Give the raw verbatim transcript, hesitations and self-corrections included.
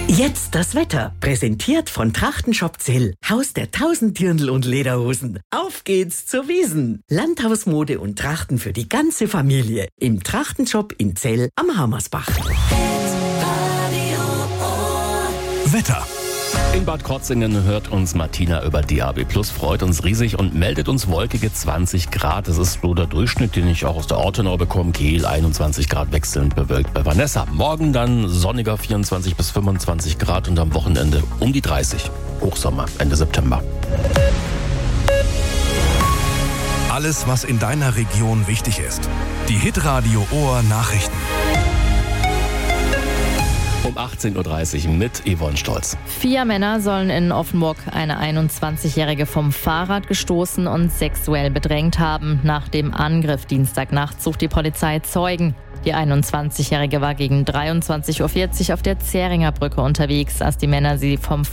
Jetzt das Wetter, präsentiert von Trachtenshop Zell, Haus der tausend Dirndl und Lederhosen. Auf geht's zur Wiesn. Landhausmode und Trachten für die ganze Familie im Trachtenshop in Zell am Hammersbach. Wetter. In Bad Krotzingen hört uns Martina über D A B Plus, freut uns riesig und meldet uns wolkige zwanzig Grad. Das ist so der Durchschnitt, den ich auch aus der Ortenau bekomme. Kiel einundzwanzig Grad, wechselnd bewölkt bei Vanessa. Morgen dann sonniger vierundzwanzig bis fünfundzwanzig Grad und am Wochenende um die dreißig. Hochsommer, Ende September. Alles, was in deiner Region wichtig ist. Die Hitradio Ohr Nachrichten. Um achtzehn Uhr dreißig mit Yvonne Stolz. Vier Männer sollen in Offenburg eine einundzwanzigjährige vom Fahrrad gestoßen und sexuell bedrängt haben. Nach dem Angriff Dienstagnacht sucht die Polizei Zeugen. Die einundzwanzigjährige war gegen dreiundzwanzig Uhr vierzig auf der Zähringer Brücke unterwegs, als die Männer sie vom